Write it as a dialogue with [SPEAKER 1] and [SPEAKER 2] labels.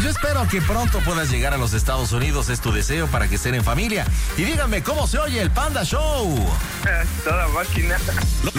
[SPEAKER 1] yo espero que pronto puedas llegar a los Estados Unidos, es tu deseo para que estén en familia. Y díganme, ¿cómo se oye el Panda Show?
[SPEAKER 2] Toda máquina.